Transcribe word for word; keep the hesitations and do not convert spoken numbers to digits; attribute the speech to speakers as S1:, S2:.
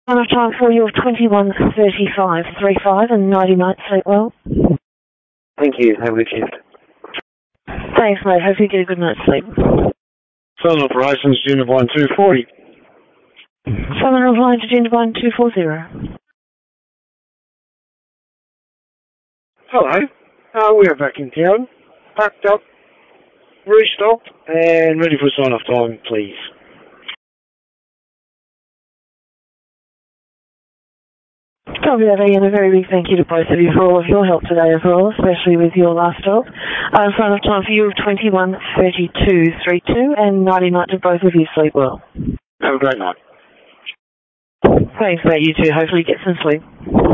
S1: Final time for you of twenty-one thirty-five thirty-five and ninety night sleep well.
S2: Thank you. Have a good shift.
S1: Thanks, mate. Hope you get a good night's sleep.
S3: Southern Operations, June of one two forty.
S1: Southern Operations, June of one two forty.
S3: Hello. Uh, we are back in town. Packed up, restocked, and ready for sign-off time, please.
S1: Copy that, and a very big thank you to both of you for all of your help today as well, especially with your last stop. Uh, sign off time for you of twenty-one thirty-two thirty-two and ninety night to both of you. Sleep well.
S3: Have a great night.
S1: Thanks, mate. You too. Hopefully get some sleep.